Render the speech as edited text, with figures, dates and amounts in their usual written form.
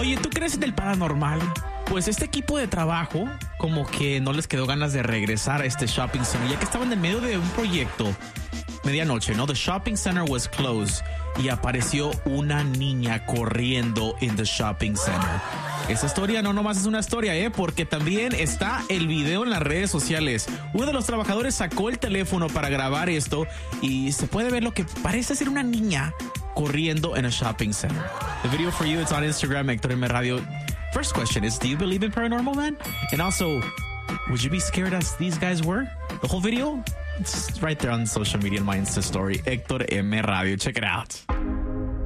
Oye, ¿tú crees en el paranormal? Pues este equipo de trabajo como que no les quedó ganas de regresar a este shopping center, ya que estaban en medio de un proyecto. Medianoche, ¿no? The shopping center was closed y apareció una niña corriendo en the shopping center. Esa historia no nomás es una historia, porque también está el video en las redes sociales. Uno de los trabajadores sacó el teléfono para grabar esto y se puede ver lo que parece ser una niña corriendo en a shopping center. The video for you, it's on Instagram, Héctor M. Radio. First question is, do you believe in paranormal, man? And also, would you be scared as these guys were? The whole video? It's right there on social media in my Insta story, Héctor M. Radio. Check it out.